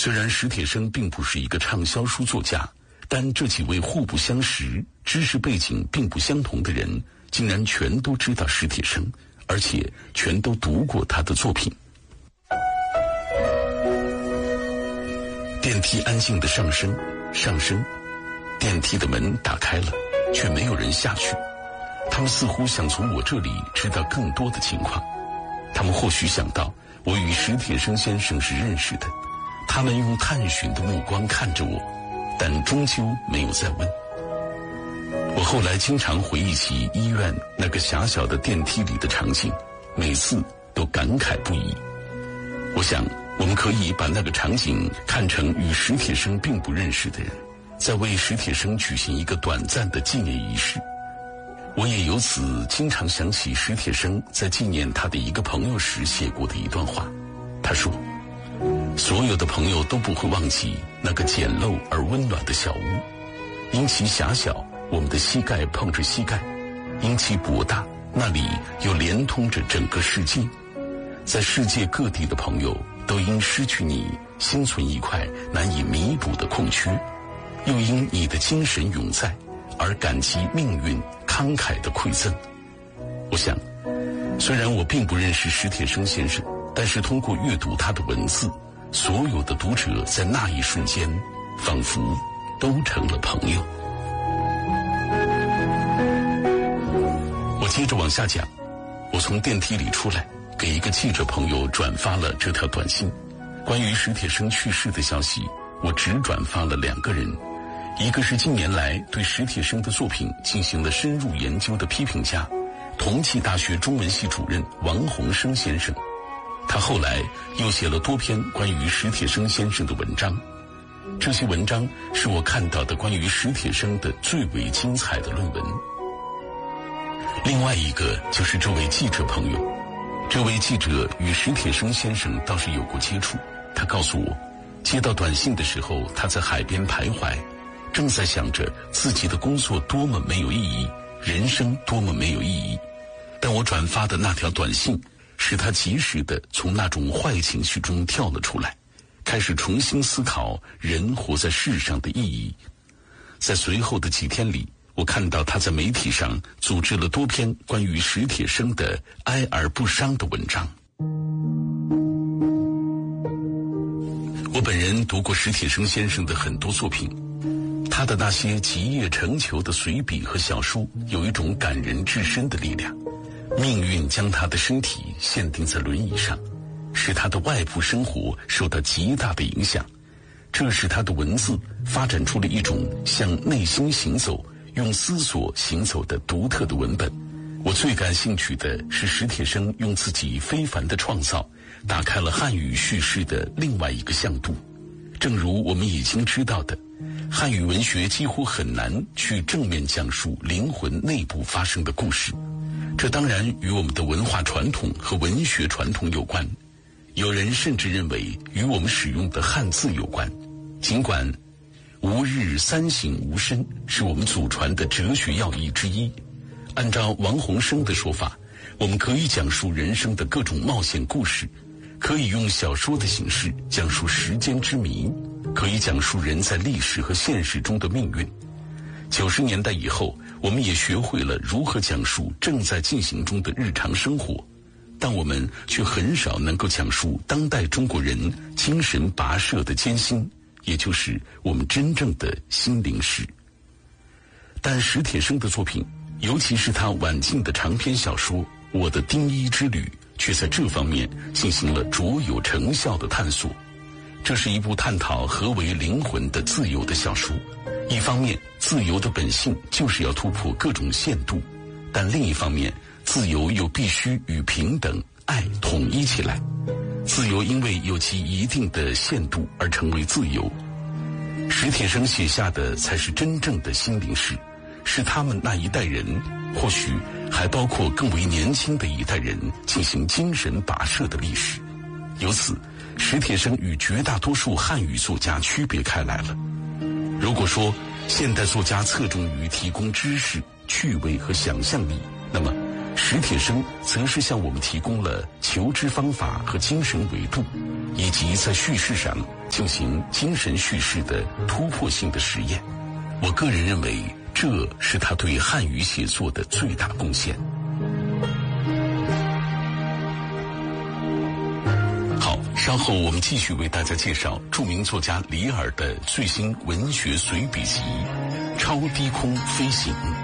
虽然史铁生并不是一个畅销书作家，但这几位互不相识、知识背景并不相同的人，竟然全都知道史铁生，而且全都读过他的作品。电梯安静地上升，电梯的门打开了，却没有人下去。他们似乎想从我这里知道更多的情况。他们或许想到我与史铁生先生是认识的，他们用探寻的目光看着我，但终究没有再问。我后来经常回忆起医院那个狭小的电梯里的场景，每次都感慨不已。我想我们可以把那个场景看成与史铁生并不认识的人，在为史铁生举行一个短暂的纪念仪式。我也由此经常想起史铁生在纪念他的一个朋友时写过的一段话。他说，所有的朋友都不会忘记那个简陋而温暖的小屋，因其狭小，我们的膝盖碰着膝盖；因其博大，那里又连通着整个世界。在世界各地的朋友都因失去你心存一块难以弥补的空缺，又因你的精神永在而感激命运慷慨的馈赠。我想，虽然我并不认识史铁生先生，但是通过阅读他的文字，所有的读者在那一瞬间仿佛都成了朋友。我接着往下讲，我从电梯里出来，给一个记者朋友转发了这条短信。关于史铁生去世的消息，我只转发了2个人，一个是近年来对史铁生的作品进行了深入研究的批评家，同济大学中文系主任王洪生先生。他后来又写了多篇关于史铁生先生的文章，这些文章是我看到的关于史铁生的最为精彩的论文。另外一个就是这位记者朋友，这位记者与史铁生先生倒是有过接触。他告诉我，接到短信的时候，他在海边徘徊，正在想着自己的工作多么没有意义，人生多么没有意义。但我转发的那条短信使他及时地从那种坏情绪中跳了出来，开始重新思考人活在世上的意义。在随后的几天里，我看到他在媒体上组织了多篇关于史铁生的哀而不伤的文章。我本人读过史铁生先生的很多作品，他的那些集腋成裘的随笔和小书有一种感人至深的力量。命运将他的身体限定在轮椅上，使他的外部生活受到极大的影响，这使他的文字发展出了一种向内心行走、用思索行走的独特的文本。我最感兴趣的是史铁生用自己非凡的创造打开了汉语叙事的另外一个向度。正如我们已经知道的，汉语文学几乎很难去正面讲述灵魂内部发生的故事，这当然与我们的文化传统和文学传统有关，有人甚至认为与我们使用的汉字有关。尽管吾日三省吾身是我们祖传的哲学要义之一，按照王洪生的说法，我们可以讲述人生的各种冒险故事，可以用小说的形式讲述时间之谜，可以讲述人在历史和现实中的命运。90年代以后，我们也学会了如何讲述正在进行中的日常生活，但我们却很少能够讲述当代中国人精神跋涉的艰辛，也就是我们真正的心灵史。但史铁生的作品，尤其是他晚近的长篇小说《我的丁一之旅》，却在这方面进行了卓有成效的探索。这是一部探讨何为灵魂的自由的小说。一方面，自由的本性就是要突破各种限度，但另一方面，自由又必须与平等、爱统一起来。自由因为有其一定的限度而成为自由。史铁生写下的才是真正的心灵史，是他们那一代人，或许还包括更为年轻的一代人进行精神跋涉的历史。由此，史铁生与绝大多数汉语作家区别开来了。如果说现代作家侧重于提供知识、趣味和想象力，那么史铁生则是向我们提供了求知方法和精神维度，以及在叙事上进行精神叙事的突破性的实验。我个人认为，这是他对汉语写作的最大贡献。好，稍后我们继续为大家介绍著名作家李耳的最新文学随笔集《超低空飞行》。